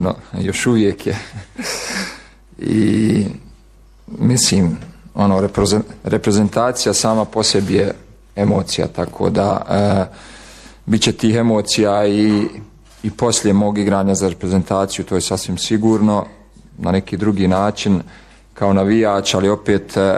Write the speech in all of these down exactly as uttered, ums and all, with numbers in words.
No, još uvijek je. I mislim, ono, reprezentacija sama po sebi je emocija, tako da e, bit će tih emocija i, i poslije mog igranja za reprezentaciju, to je sasvim sigurno, na neki drugi način, kao navijač, ali opet e,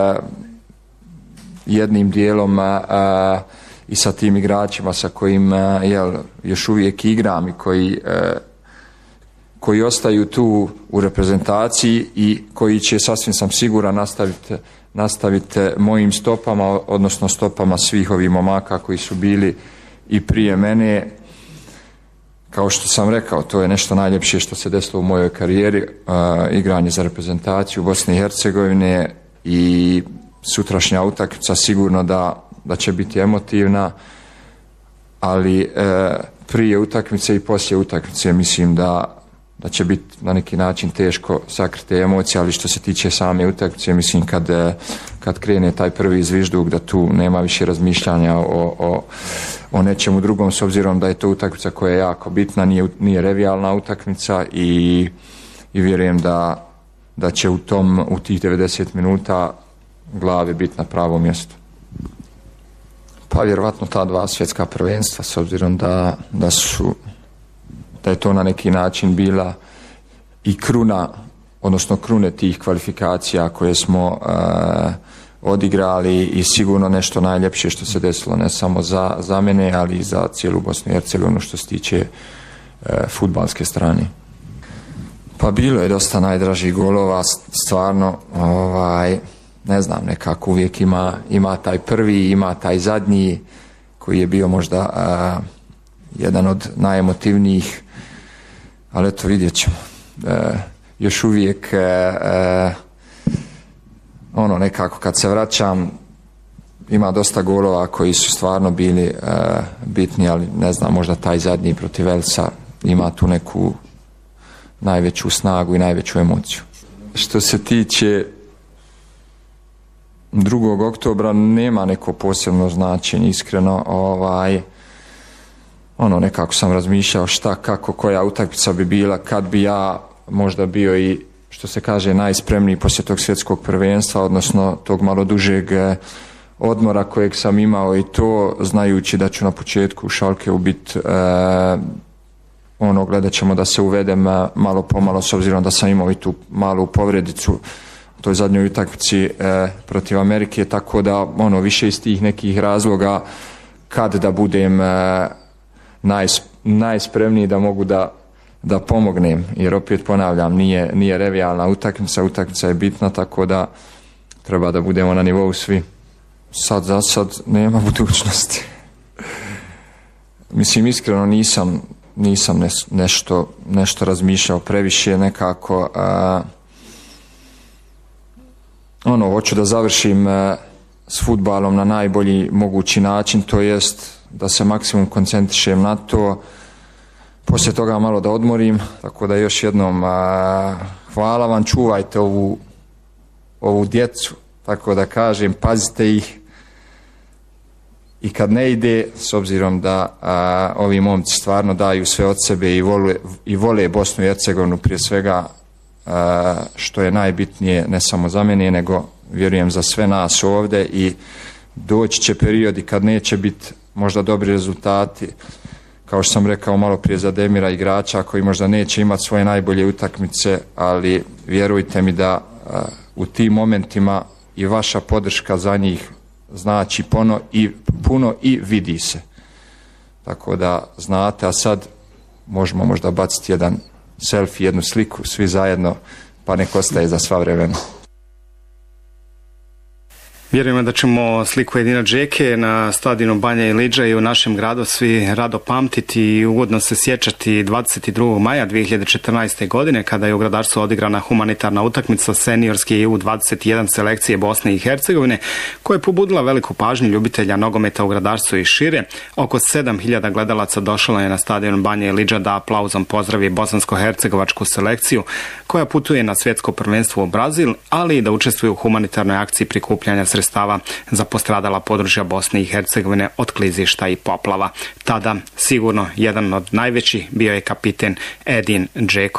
jednim dijelom e, i sa tim igračima sa kojim e, jel, još uvijek igram i koji e, koji ostaju tu u reprezentaciji i koji će, sasvim sam siguran, nastaviti nastaviti mojim stopama, odnosno stopama svih ovih momaka koji su bili i prije mene. Kao što sam rekao, to je nešto najljepše što se desilo u mojoj karijeri, uh, igranje za reprezentaciju Bosne i Hercegovine, i sutrašnja utakmica sigurno da, da će biti emotivna, ali uh, prije utakmice i poslije utakmice mislim da da će biti na neki način teško sakriti emocije, ali što se tiče same utakmice, mislim kad, kad krene taj prvi zvižduk, da tu nema više razmišljanja o, o, o nečemu drugom, s obzirom da je to utakmica koja je jako bitna, nije, nije revijalna utakmica i, i vjerujem da, da će u, tom, u tih devedeset minuta glave biti na pravom mjestu. Pa vjerovatno ta dva svjetska prvenstva, s obzirom da, da su da je to na neki način bila i kruna, odnosno krune tih kvalifikacija koje smo uh, odigrali, i sigurno nešto najljepše što se desilo ne samo za, za mene, ali i za cijelu Bosnu i Hercegovinu što se tiče uh, fudbalske strane. Pa bilo je dosta najdražih golova, stvarno, ovaj, ne znam, nekako uvijek ima, ima taj prvi, ima taj zadnji koji je bio možda uh, jedan od najemotivnijih, ali eto, vidjet ćemo. E, još uvijek e, e, ono, nekako kad se vraćam, ima dosta golova koji su stvarno bili e, bitni, ali ne znam, možda taj zadnji protiv Velsa ima tu neku najveću snagu i najveću emociju. Što se tiče drugog oktobra, nema neko posebno značenje, iskreno, ovaj, ono, nekako sam razmišljao šta, kako, koja utakmica bi bila kad bi ja možda bio i, što se kaže, najspremniji poslije tog svjetskog prvenstva, odnosno tog malo dužeg odmora kojeg sam imao, i to znajući da ću na početku u Schalkeu biti e, ono, gledat ćemo da se uvedem malo pomalo, s obzirom da sam imao i tu malu povredicu u toj zadnjoj utakmici e, protiv Amerike, tako da ono, više iz tih nekih razloga kad da budem e, Najs, najspremniji da mogu da, da pomognem, jer opet ponavljam, nije, nije revijalna utakmica, utakmica je bitna, tako da treba da budemo na nivou svi. Sad za sad nema budućnosti. Mislim, iskreno nisam, nisam ne, nešto, nešto razmišljao previše, nekako a, ono, hoću da završim a, s fudbalom na najbolji mogući način, to jest da se maksimum koncentrišem na to, poslije toga malo da odmorim, tako da još jednom a, hvala vam, čuvajte ovu, ovu djecu, tako da kažem, pazite ih, i kad ne ide, s obzirom da a, ovi momci stvarno daju sve od sebe i vole, i vole Bosnu i Hercegovinu prije svega, a, što je najbitnije ne samo za mene, nego vjerujem za sve nas ovdje, i doći će periodi kad neće biti možda dobri rezultati, kao što sam rekao malo prije za Demira, igrača koji možda neće imati svoje najbolje utakmice, ali vjerujte mi da uh, u tim momentima i vaša podrška za njih znači puno i, puno i vidi se. Tako da znate, a sad možemo možda baciti jedan selfie, jednu sliku, svi zajedno, pa nek ostaje za sva vremena. Vjerujemo da ćemo sliku Edina Džeke na stadionu Banja Iliđa i u našem gradu svi rado pamtiti i ugodno se sjećati dvadeset drugog maja dvije hiljade četrnaeste. godine, kada je u Gradarstvu odigrana humanitarna utakmica seniorske U dvadeset jedan selekcije Bosne i Hercegovine, koja je pobudila veliku pažnju ljubitelja nogometa u Gradarstvu i šire. Oko sedam hiljada gledalaca došlo je na stadion Banja Iliđa da aplauzom pozdravi bosansko-hercegovačku selekciju koja putuje na svjetsko prvenstvo u Brazil, ali i da učestvuje u humanitarnoj akciji prikupljanja sredstava sredstava za postradala područja Bosne i Hercegovine od klizišta i poplava. Tada sigurno jedan od najvećih bio je kapiten Edin Džeko.